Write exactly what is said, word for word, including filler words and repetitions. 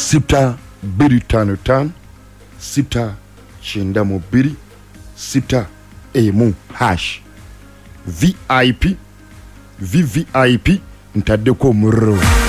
sita bbiri ttaano ttaano sita kyenda mu bbiri sita emu hash V I P V V I P ntaddeko omurro